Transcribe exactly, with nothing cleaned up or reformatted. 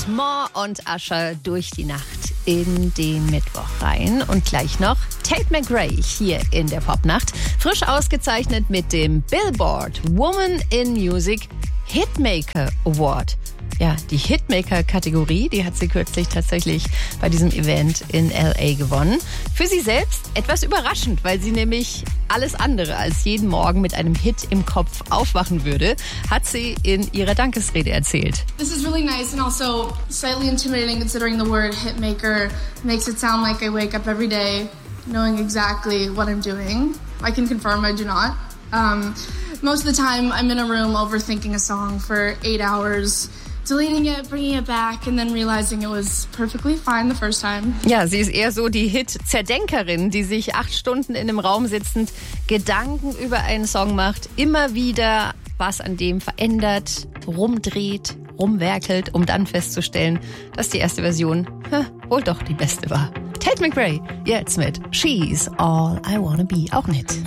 More und Usher durch die Nacht in den Mittwoch rein. Und gleich noch Tate McRae hier in der Popnacht. Frisch ausgezeichnet mit dem Billboard Woman in Music Hitmaker Award. Ja, die Hitmaker-Kategorie, die hat sie kürzlich tatsächlich bei diesem Event in L A gewonnen. Für sie selbst etwas überraschend, weil sie nämlich alles andere als jeden Morgen mit einem Hit im Kopf aufwachen würde, hat sie in ihrer Dankesrede erzählt. This is really nice and also slightly intimidating considering the word hitmaker makes it sound like I wake up every day knowing exactly what I'm doing. I can confirm I do not. Um, most of the time I'm in a room overthinking a song for eight hours. Deleting it, bringing it back and then realizing it was perfectly fine the first time. Ja, sie ist eher so die Hit-Zerdenkerin, die sich acht Stunden in einem Raum sitzend Gedanken über einen Song macht, immer wieder was an dem verändert, rumdreht, rumwerkelt, um dann festzustellen, dass die erste Version ja, wohl doch die beste war. Tate McRae, jetzt mit She's All I Wanna Be, auch ein Hit.